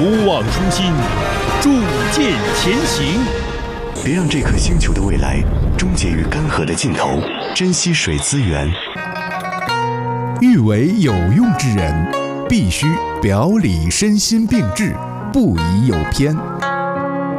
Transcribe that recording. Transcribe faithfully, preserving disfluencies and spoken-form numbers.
不忘初心，铸剑前行。 别让这颗星球的未来终结于干涸的尽头，珍惜水资源。 欲为有用之人，必须表里身心并治，不宜有偏。